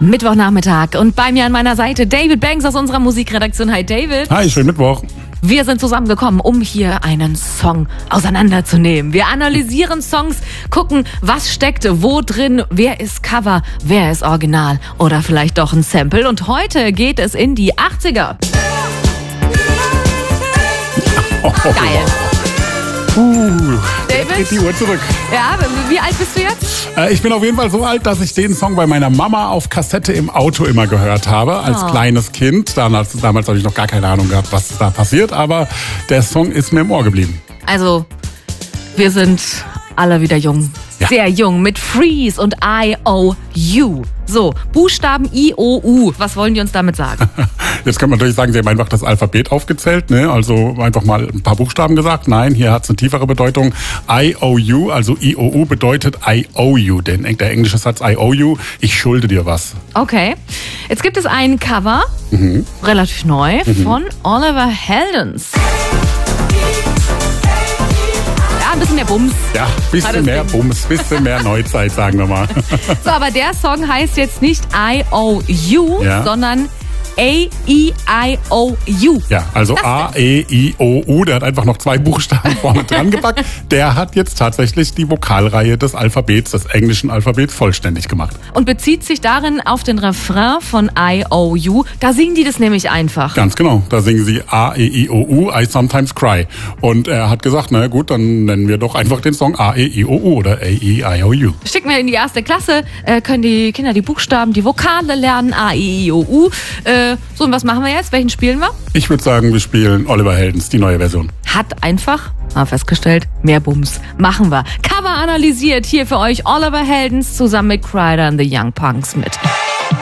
Mittwochnachmittag und bei mir an meiner Seite David Banks aus unserer Musikredaktion. Hi David. Hi, schönen Mittwoch. Wir sind zusammengekommen, um hier einen Song auseinanderzunehmen. Wir analysieren Songs, gucken, was steckte wo drin, wer ist Cover, wer ist Original oder vielleicht doch ein Sample. Und heute geht es in die 80er. Geil. David? Geht die Uhr zurück. Ja, wie alt bist du jetzt? Ich bin auf jeden Fall so alt, dass ich den Song bei meiner Mama auf Kassette im Auto immer gehört habe, als kleines Kind. Damals habe ich noch gar keine Ahnung gehabt, was da passiert, aber der Song ist mir im Ohr geblieben. Also, wir sind alle wieder jung. Ja. Sehr jung, mit Freeze und I-O-U. So, Buchstaben I-O-U. Was wollen die uns damit sagen? Jetzt kann man natürlich sagen, sie haben einfach das Alphabet aufgezählt, ne? Also einfach mal ein paar Buchstaben gesagt. Nein, hier hat es eine tiefere Bedeutung. I-O-U, also I-O-U bedeutet I owe you. Denn der englische Satz I owe you, ich schulde dir was. Okay. Jetzt gibt es ein Cover, relativ neu, von Oliver Heldens. Ein bisschen mehr Bums. Ja, ein bisschen mehr Bums, bisschen mehr Neuzeit, sagen wir mal. So, aber der Song heißt jetzt nicht I owe you, sondern A-E-I-O-U. Ja, also A-E-I-O-U, der hat einfach noch 2 Buchstaben vorne dran gepackt. Der hat jetzt tatsächlich die Vokalreihe des Alphabets, des englischen Alphabets, vollständig gemacht. Und bezieht sich darin auf den Refrain von I-O-U. Da singen die das nämlich einfach. Ganz genau, da singen sie A-E-I-O-U, I sometimes cry. Und er hat gesagt, na gut, dann nennen wir doch einfach den Song A-E-I-O-U oder A-E-I-O-U. Schicken wir in die 1. Klasse, können die Kinder die Buchstaben, die Vokale lernen, A-E-I-O-U. So, und was machen wir jetzt? Welchen spielen wir? Ich würde sagen, wir spielen Oliver Heldens, die neue Version. Hat einfach, mal festgestellt, mehr Bums. Machen wir. Cover analysiert hier für euch Oliver Heldens zusammen mit Kryder and the Young Punks mit.